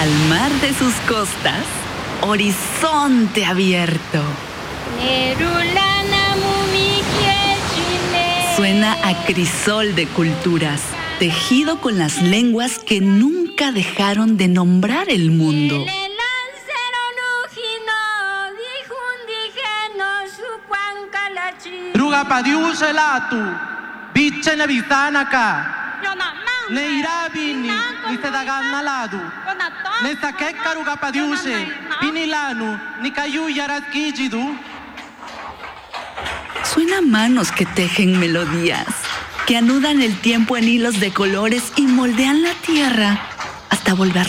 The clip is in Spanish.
al mar de sus costas, horizonte abierto. Suena a crisol de culturas, tejido con las lenguas que nunca dejaron de nombrar el mundo. Rugapadiuselatu, bichene bitanaka. Neirabini, nisedaganaladu. Nesakeka rugapadiuse, pinilanu, nikayuyaraskijidu. Suena manos que tejen melodías, que anudan el tiempo en hilos de colores y moldean la tierra hasta volverla